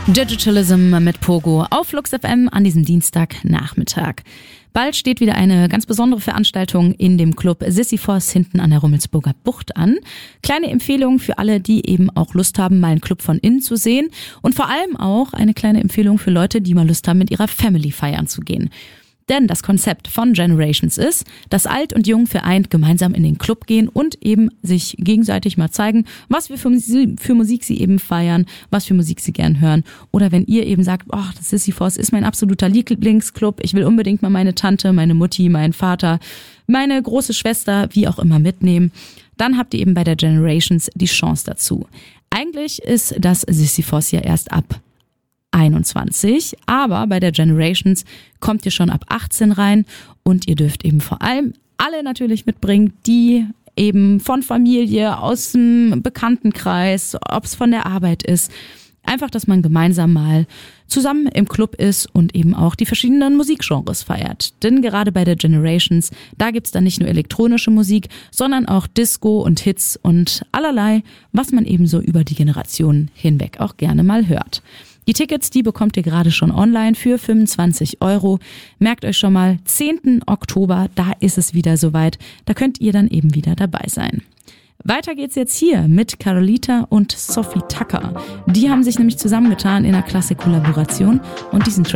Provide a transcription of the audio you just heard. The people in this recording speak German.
Digitalism mit Pogo auf Flux FM an diesem Dienstagnachmittag. Bald steht wieder eine ganz besondere Veranstaltung in dem Club Sisyphos hinten an der Rummelsburger Bucht an. Kleine Empfehlung für alle, die eben auch Lust haben, mal einen Club von innen zu sehen. Und vor allem auch eine kleine Empfehlung für Leute, die mal Lust haben, mit ihrer Family feiern zu gehen. Denn das Konzept von Generations ist, dass Alt und Jung vereint gemeinsam in den Club gehen und eben sich gegenseitig mal zeigen, was wir für Musik sie eben feiern, was für Musik sie gern hören. Oder wenn ihr eben sagt, das Sisyphos ist mein absoluter Lieblingsclub, ich will unbedingt mal meine Tante, meine Mutti, meinen Vater, meine große Schwester, wie auch immer mitnehmen, dann habt ihr eben bei der Generations die Chance dazu. Eigentlich ist das Sisyphos ja erst ab 21, aber bei der Generations kommt ihr schon ab 18 rein und ihr dürft eben vor allem alle natürlich mitbringen, die eben von Familie, aus dem Bekanntenkreis, ob es von der Arbeit ist. Einfach, dass man gemeinsam mal zusammen im Club ist und eben auch die verschiedenen Musikgenres feiert. Denn gerade bei der Generations, da gibt's dann nicht nur elektronische Musik, sondern auch Disco und Hits und allerlei, was man eben so über die Generationen hinweg auch gerne mal hört. Die Tickets, die bekommt ihr gerade schon online für 25 €. Merkt euch schon mal, 10. Oktober, da ist es wieder soweit. Da könnt ihr dann eben wieder dabei sein. Weiter geht's jetzt hier mit Carolita und Sophie Tucker. Die haben sich nämlich zusammengetan in einer klasse Kollaboration und diesen Track